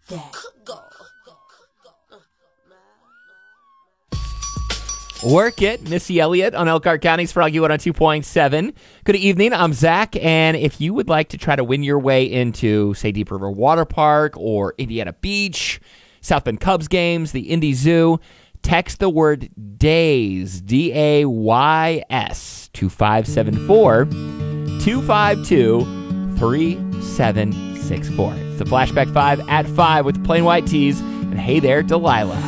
Work It, Missy Elliott on Elkhart County's Froggy 102.7. Good evening, I'm Zach, and if you would like to try to win your way into, say, Deep River Water Park or Indiana Beach, South Bend Cubs games, the Indy Zoo, text the word DAYS, DAYS, to 574-252-3764. It's the Flashback 5 at 5 with the Plain White Tees, and hey there, Delilah.